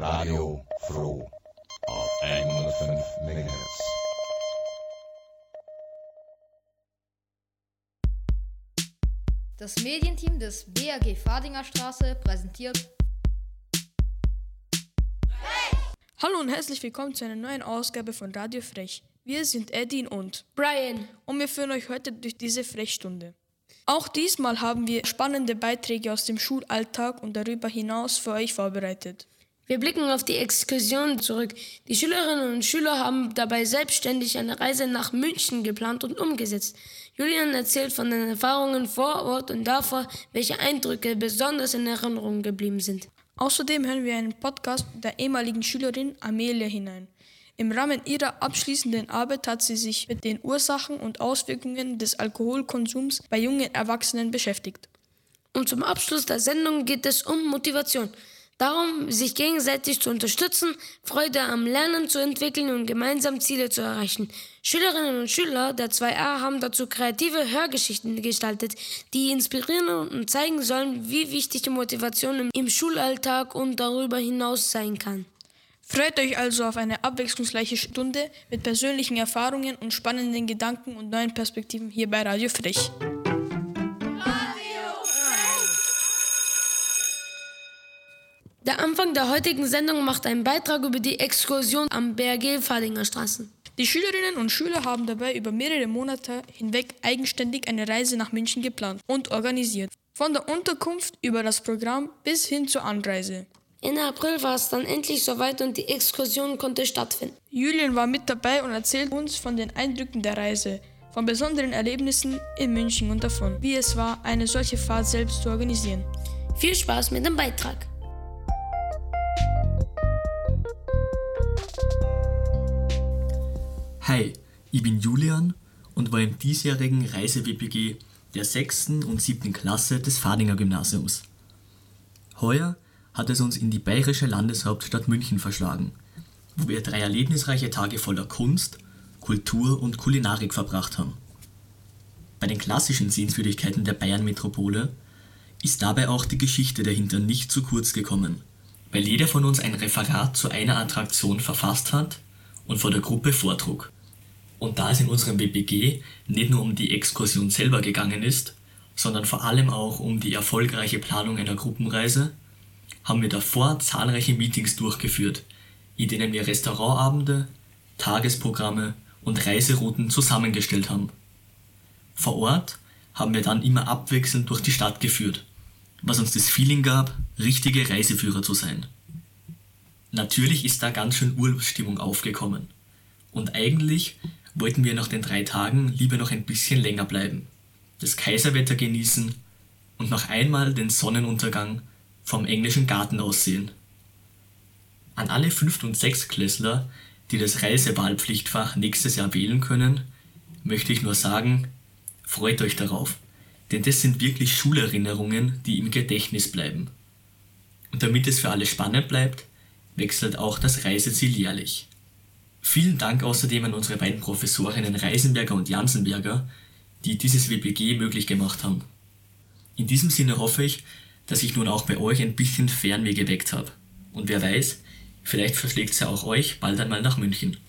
Radio Froh auf 105 MHz. Das Medienteam des BAG Fadinger Straße präsentiert Hallo und herzlich willkommen zu einer neuen Ausgabe von Radio Frech. Wir sind Edin und Brian und wir führen euch heute durch diese Frechstunde. Auch diesmal haben wir spannende Beiträge aus dem Schulalltag und darüber hinaus für euch vorbereitet. Wir blicken auf die Exkursion zurück. Die Schülerinnen und Schüler haben dabei selbstständig eine Reise nach München geplant und umgesetzt. Julian erzählt von den Erfahrungen vor Ort und davon, welche Eindrücke besonders in Erinnerung geblieben sind. Außerdem hören wir einen Podcast der ehemaligen Schülerin Amelia hinein. Im Rahmen ihrer abschließenden Arbeit hat sie sich mit den Ursachen und Auswirkungen des Alkoholkonsums bei jungen Erwachsenen beschäftigt. Und zum Abschluss der Sendung geht es um Motivation. Darum, sich gegenseitig zu unterstützen, Freude am Lernen zu entwickeln und gemeinsam Ziele zu erreichen. Schülerinnen und Schüler der 2a haben dazu kreative Hörgeschichten gestaltet, die inspirieren und zeigen sollen, wie wichtig die Motivation im Schulalltag und darüber hinaus sein kann. Freut euch also auf eine abwechslungsreiche Stunde mit persönlichen Erfahrungen und spannenden Gedanken und neuen Perspektiven hier bei Radio Frech. Der Anfang der heutigen Sendung macht einen Beitrag über die Exkursion am BAG Fadinger Straße. Die Schülerinnen und Schüler haben dabei über mehrere Monate hinweg eigenständig eine Reise nach München geplant und organisiert. Von der Unterkunft über das Programm bis hin zur Anreise. Ende April war es dann endlich soweit und die Exkursion konnte stattfinden. Julian war mit dabei und erzählt uns von den Eindrücken der Reise, von besonderen Erlebnissen in München und davon, wie es war, eine solche Fahrt selbst zu organisieren. Viel Spaß mit dem Beitrag. Hi, ich bin Julian und war im diesjährigen Reise-WPG der 6. und 7. Klasse des Fadinger Gymnasiums. Heuer hat es uns in die bayerische Landeshauptstadt München verschlagen, wo wir 3 erlebnisreiche Tage voller Kunst, Kultur und Kulinarik verbracht haben. Bei den klassischen Sehenswürdigkeiten der Bayern-Metropole ist dabei auch die Geschichte dahinter nicht zu kurz gekommen, weil jeder von uns ein Referat zu einer Attraktion verfasst hat und vor der Gruppe vortrug. Und da es in unserem WPG nicht nur um die Exkursion selber gegangen ist, sondern vor allem auch um die erfolgreiche Planung einer Gruppenreise, haben wir davor zahlreiche Meetings durchgeführt, in denen wir Restaurantabende, Tagesprogramme und Reiserouten zusammengestellt haben. Vor Ort haben wir dann immer abwechselnd durch die Stadt geführt, was uns das Feeling gab, richtige Reiseführer zu sein. Natürlich ist da ganz schön Urlaubsstimmung aufgekommen. Und eigentlich wollten wir nach den 3 Tagen lieber noch ein bisschen länger bleiben, das Kaiserwetter genießen und noch einmal den Sonnenuntergang vom englischen Garten aus sehen. An alle 5. und 6. Klässler, die das Reisewahlpflichtfach nächstes Jahr wählen können, möchte ich nur sagen, freut euch darauf, denn das sind wirklich Schulerinnerungen, die im Gedächtnis bleiben. Und damit es für alle spannend bleibt, wechselt auch das Reiseziel jährlich. Vielen Dank außerdem an unsere beiden Professorinnen Reisenberger und Jansenberger, die dieses WPG möglich gemacht haben. In diesem Sinne hoffe ich, dass ich nun auch bei euch ein bisschen Fernweh geweckt habe. Und wer weiß, vielleicht verschlägt es ja auch euch bald einmal nach München.